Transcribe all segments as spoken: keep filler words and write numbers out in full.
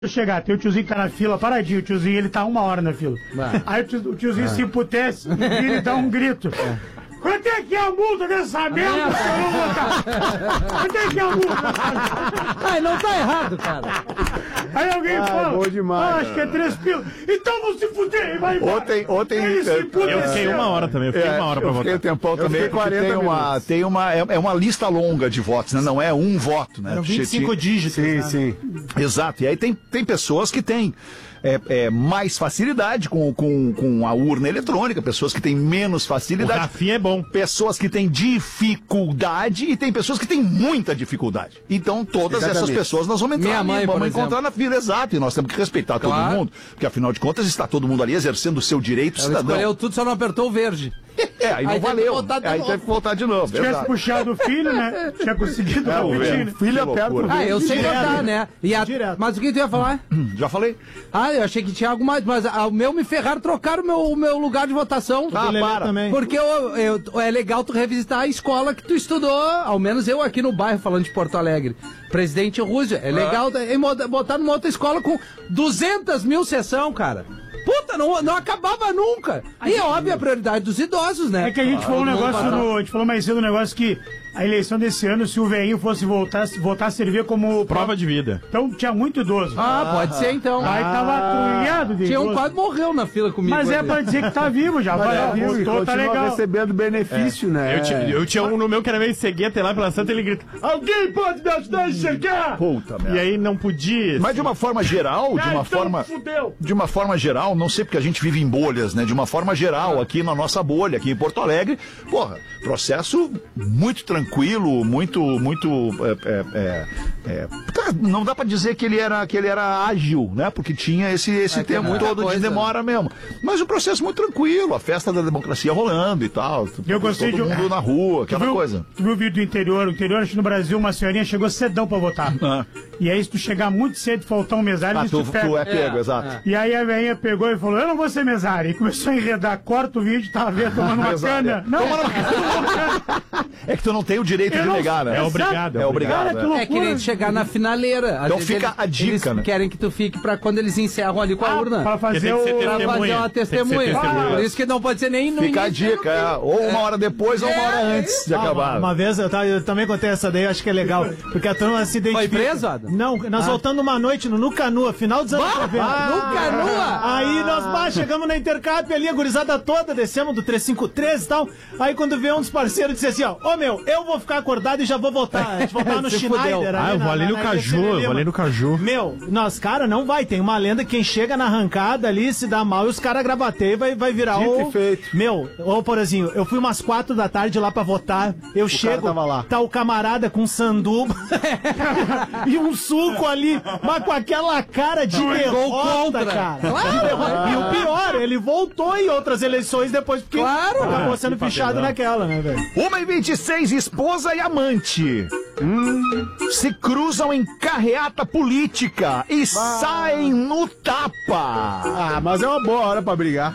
chegar, tem o tiozinho que tá na fila, paradinho, o tiozinho, ele tá uma hora na fila. Ah. Aí o tiozinho, o tiozinho ah. se emputece e vira e dá um grito. É. Quanto é que é a multa dessa merda, é. se eu não votar? Quanto é que é a multa? Ai, não tá errado, cara. Aí alguém ah, fala, bom demais, ah, acho que é três pilas. Então vão se fuder, vai embora. Ontem, ontem... Eu fiquei uma hora também, eu fiquei é, uma hora pra eu votar. Eu fiquei um tempão também, tem uma, tem uma, é, é uma lista longa de votos, né? Não é um voto, né? Eram vinte e cinco dígitos. Sim, né? sim. Exato, e aí tem, tem pessoas que têm É, é, mais facilidade com, com, com a urna eletrônica, pessoas que têm menos facilidade. O Rafinha é bom. Pessoas que têm dificuldade e tem pessoas que têm muita dificuldade. Então, todas Exatamente. essas pessoas nós vamos entrar Minha mãe, ali, vamos exemplo. encontrar na fila, exato. E nós temos que respeitar claro. todo mundo, porque afinal de contas está todo mundo ali exercendo o seu direito Ela cidadão. escolheu tudo, só não apertou o verde. É, aí não aí valeu. Teve aí teve que voltar de novo. Se tivesse puxado o filho, né? Tinha conseguido é, o filho. Filho aperta o Ah, eu sei direto. votar, né? E a... Mas o que tu ia falar? Já falei. Ah, eu achei que tinha algo mais, mas ah, o meu me ferraram, trocaram o meu, meu lugar de votação. Ah, para. Também. Porque eu, eu, é legal tu revisitar a escola que tu estudou, ao menos eu aqui no bairro, falando de Porto Alegre. Presidente Roosevelt, é legal ah. botar numa outra escola com duzentas mil sessão, cara. Puta, não, não acabava nunca. E é óbvio a prioridade dos idosos, né? É que a gente ah, falou um negócio no, a gente falou mais cedo um negócio que a eleição desse ano, se o velhinho fosse voltar, voltar a servir como prova de vida. Então tinha muito idoso. Ah, ah pode ser então. Aí ah, tava aturriado de Tinha um idoso. quase morreu na fila comigo. Mas é pra dizer que tá vivo já. Vai, é, vivo, então tá legal. Recebendo benefício, é. né? Eu tinha, eu tinha um no meu que era meio cegueta lá pela Santa, ele grita: alguém pode me ajudar a enxergar? Puta merda. E aí não podia. Mas de uma forma geral, de uma então forma. Fudeu. De uma forma geral, não sei porque a gente vive em bolhas, né? De uma forma geral, aqui na nossa bolha, aqui em Porto Alegre, porra, processo muito tranquilo, muito muito, muito é, é, é, não dá pra dizer que ele era, que ele era ágil, né? Porque tinha esse, esse tempo todo coisa. de demora mesmo. Mas o processo muito tranquilo, a festa da democracia rolando e tal. Eu gostei todo de mundo na rua, aquela tu viu, coisa. Tu viu o vídeo do interior? O interior, acho que no Brasil, uma senhorinha chegou cedão pra votar. Ah. E aí, se tu chegar muito cedo e faltar um mesário, ah, eles tu, te pegam. tu é pego, é, exato. É. E aí a velhinha pegou e falou: eu não vou ser mesário. E começou a enredar, corta o vídeo, tava vendo, tomando uma cana. Não, é que tu não tem o direito eu de não, negar, né? É obrigado. É obrigado. Cara, é, é que nem chegar na finaleira. Às então vezes fica eles, a dica, eles né? querem que tu fique pra quando eles encerram ali com a ah, urna. Pra fazer, o... pra fazer uma testemunha. Ah, por isso que não pode ser nem no Fica início, a dica, é. Ou uma hora depois, é. ou uma hora antes de ah, acabar. Uma vez, eu, eu também contei essa daí, acho que é legal. Porque a turma se identifica. Foi preso, Adam? Não, nós ah. voltando uma noite no Nucanua, final dos anos noventa. Ah, Nucanua? Aí nós bah, chegamos na Intercap ali, a gurizada toda, descemos do trezentos e cinquenta e três e tal. Aí quando veio um dos parceiros, disse assim, ó, ô meu, eu vou ficar acordado e já vou votar. A gente voltar no Schneider. Ah, eu vou ali no Caju, eu vou ali no Caju. Meu, nós, cara, não vai. Tem uma lenda que quem chega na arrancada ali, se dá mal e os caras gravateiam, vai, vai virar o... Dito e feito. Meu, ô Porazinho, eu fui umas quatro da tarde lá pra votar. Eu o chego, tava lá. tá o camarada com sanduba e um suco ali, mas com aquela cara de não, derrota, cara. Claro, de derrota. Ah. E o pior, ele voltou em outras eleições depois, porque claro. acabou sendo fichado naquela, né, velho? uma e vinte e seis, esposa e amante hum, se cruzam em carreata política e ah. saem no tapa. Ah, mas é uma boa hora pra brigar.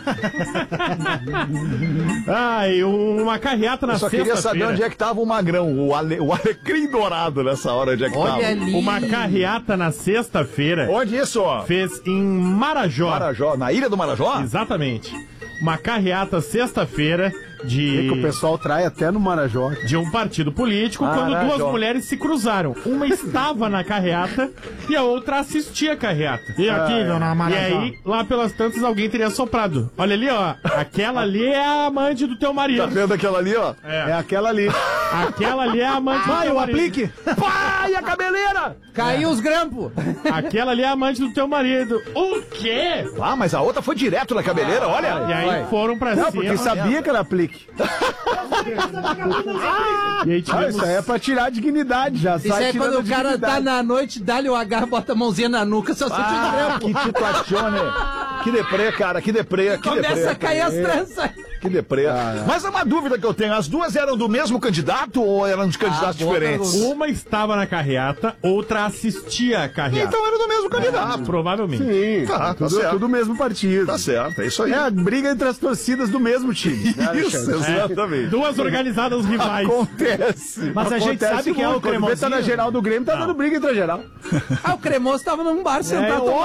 Ai, uma carreata na sexta-feira. Eu só queria saber onde é que tava o magrão, o, ale, o alecrim dourado nessa hora, onde é que Olha tava. Ali. Uma carreata na sexta-feira. Onde isso? Fez em Marajó. Marajó, na ilha do Marajó? Exatamente. Uma carreata sexta-feira de... É que o pessoal trai até no Marajó. De um partido político, Marajó. Quando duas mulheres se cruzaram. Uma estava na carreata e a outra assistia a carreata. E aqui, dona Marajó? E aí, lá pelas tantas, alguém teria soprado. Olha ali, ó. Aquela ali é a amante do teu marido. Tá vendo aquela ali, ó? É, é aquela ali. Aquela ali é a amante Vai, do teu o marido. aplique! Pai, a cabeleira! Caiu é. os grampos. Aquela ali é a amante do teu marido. O quê? Ah, mas a outra foi direto na cabeleira, ah, olha. E aí vai. foram pra Não, cima. porque sabia que era aplique. E aí ah, isso aí é pra tirar a dignidade já. Isso é quando o cara tá na noite, dá-lhe o H, bota a mãozinha na nuca, só sente ah, os grampos. Que situação, Que deprê, cara, que depré, que Começa deprê. a cair as tranças. Que deprê. Ah, Mas é uma dúvida que eu tenho. As duas eram do mesmo candidato ou eram de candidatos Ah, boa diferentes? pergunta. Uma estava na carreata, outra assistia a carreata. Então era do mesmo candidato. Provavelmente. Sim, Tá, tá tudo, certo. tudo o mesmo partido. Tá certo, é isso aí. É a briga entre as torcidas do mesmo time. né, Isso, Alexandre? exatamente. Duas organizadas rivais. Acontece. Mas a gente Acontece sabe que é o muito. Quando vê, tá na cremosinho. geral do Grêmio, tá dando briga entre a geral. Ah, o Cremoso tava num bar É, sentado eu tô